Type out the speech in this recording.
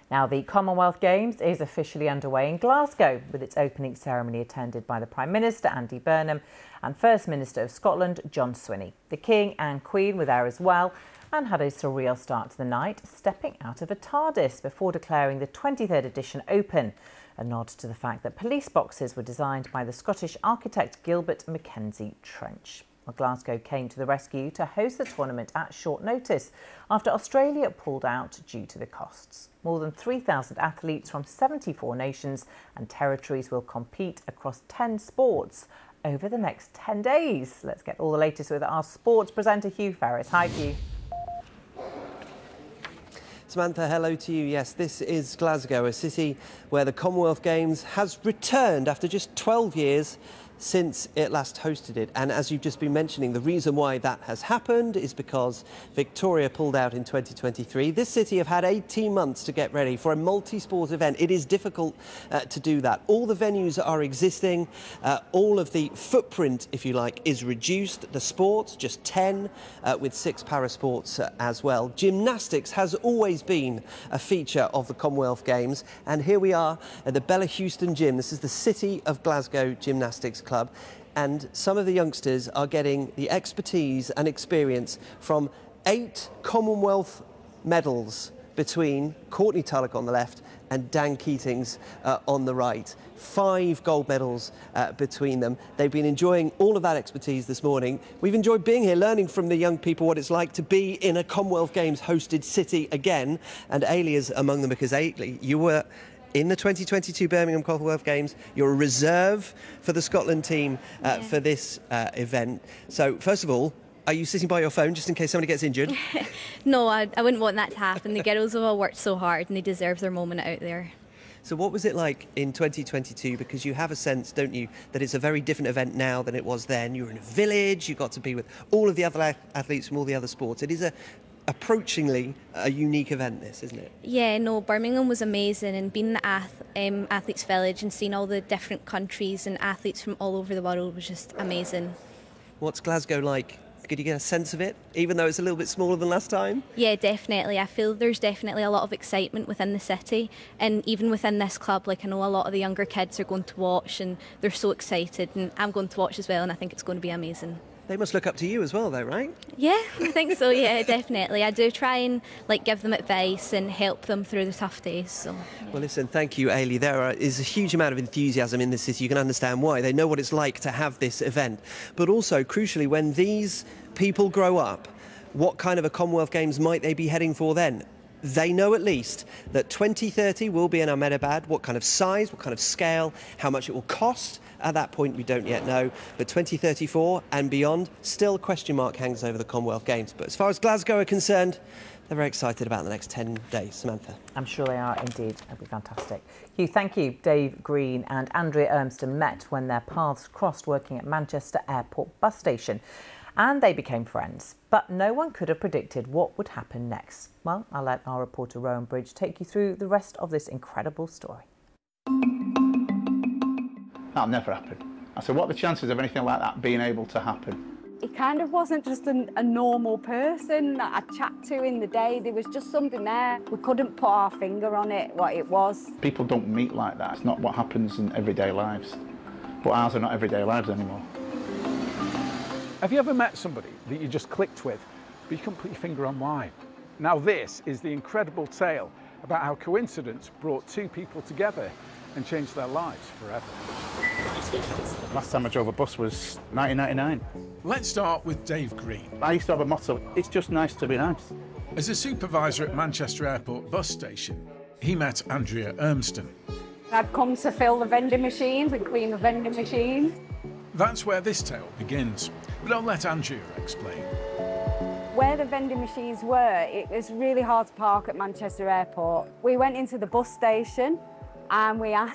Now, the Commonwealth Games is officially underway in Glasgow, with its opening ceremony attended by the Prime Minister, Andy Burnham, and First Minister of Scotland, John Swinney. The King and Queen were there as well and had a surreal start to the night, stepping out of a TARDIS before declaring the 23rd edition open, a nod to the fact that police boxes were designed by the Scottish architect Gilbert Mackenzie Trench. Well, Glasgow came to the rescue to host the tournament at short notice after Australia pulled out due to the costs. More than 3,000 athletes from 74 nations and territories will compete across 10 sports over the next 10 days. Let's get all the latest with our sports presenter Hugh Ferris. Hi, Hugh. Samantha, hello to you. Yes, this is Glasgow, a city where the Commonwealth Games has returned after just 12 years since it last hosted it. And as you've just been mentioning, the reason why that has happened is because Victoria pulled out in 2023. This city have had 18 months to get ready for a multi-sport event. It is difficult to do that. All the venues are existing. All of the footprint, if you like, is reduced. The sports, just 10, with 6 parasports as well. Gymnastics has always been a feature of the Commonwealth Games. And here we are at the Bella Houston Gym. This is the City of Glasgow Gymnastics Club, and some of the youngsters are getting the expertise and experience from 8 Commonwealth medals between Courtney Tulloch on the left and Dan Keatings on the right. 5 gold medals between them. They've been enjoying all of that expertise this morning. We've enjoyed being here, learning from the young people what it's like to be in a Commonwealth Games hosted city again, and Ailey is among them, because Ailey, you were in the 2022 Birmingham Commonwealth Games. You're a reserve for the Scotland team for this event. So, first of all, are you sitting by your phone just in case somebody gets injured? No, I wouldn't want that to happen. The girls have all worked so hard and they deserve their moment out there. So what was it like in 2022? Because you have a sense, don't you, that it's a very different event now than it was then. You were in a village, you got to be with all of the other athletes from all the other sports. It is approachingly a unique event, this, isn't it? Yeah, no, Birmingham was amazing, and being in the Athletes Village and seeing all the different countries and athletes from all over the world was just amazing. What's Glasgow like? Could you get a sense of it, even though it's a little bit smaller than last time? Yeah, definitely. I feel there's definitely a lot of excitement within the city, and even within this club, like I know a lot of the younger kids are going to watch and they're so excited, and I'm going to watch as well, and I think it's going to be amazing. They must look up to you as well, though, right? Yeah, I think so, yeah, definitely. I do try and give them advice and help them through the tough days. So, yeah. Well, listen, thank you, Ailey. There is a huge amount of enthusiasm in this city. You can understand why. They know what it's like to have this event. But also, crucially, when these people grow up, what kind of a Commonwealth Games might they be heading for then? They know at least that 2030 will be in Ahmedabad. What kind of size, what kind of scale, how much it will cost. At that point, we don't yet know. But 2034 and beyond, still a question mark hangs over the Commonwealth Games. But as far as Glasgow are concerned, they're very excited about the next 10 days. Samantha. I'm sure they are indeed. It'll be fantastic. Hugh, thank you. Dave Green and Andrea Urmston met when their paths crossed working at Manchester Airport bus station. And they became friends. But no one could have predicted what would happen next. Well, I'll let our reporter Rowan Bridge take you through the rest of this incredible story. That'll never happen. I said, what are the chances of anything like that being able to happen? He kind of wasn't just a normal person that I chat to in the day. There was just something there. We couldn't put our finger on it, what it was. People don't meet like that. It's not what happens in everyday lives. But ours are not everyday lives anymore. Have you ever met somebody that you just clicked with, but you couldn't put your finger on why? Now this is the incredible tale about how coincidence brought 2 people together and changed their lives forever. Last time I drove a bus was 1999. Let's start with Dave Green. I used to have a motto, it's just nice to be nice. As a supervisor at Manchester Airport bus station, he met Andrea Urmston. I'd come to fill the vending machines and clean the vending machines. That's where this tale begins, but I'll let Andrea explain. Where the vending machines were, it was really hard to park at Manchester Airport. We went into the bus station and we asked